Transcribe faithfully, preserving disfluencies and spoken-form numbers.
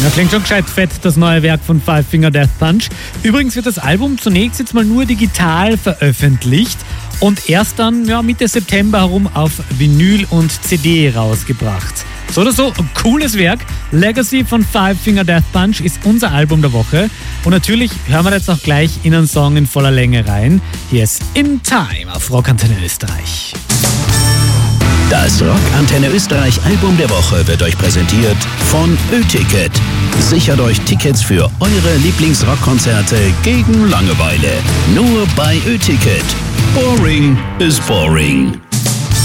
Ja, klingt schon gescheit fett, das neue Werk von Five Finger Death Punch. Übrigens wird das Album zunächst jetzt mal nur digital veröffentlicht und erst dann ja, Mitte September herum auf Vinyl und C D rausgebracht. So oder so, cooles Werk. Legacy von Five Finger Death Punch ist unser Album der Woche. Und natürlich hören wir jetzt auch gleich in einen Song in voller Länge rein. Hier ist In Time auf Rock Antenne Österreich. Das Rock Antenne Österreich Album der Woche wird euch präsentiert von Ö-Ticket. Sichert euch Tickets für eure Lieblingsrockkonzerte gegen Langeweile. Nur bei Ö-Ticket. Boring is boring.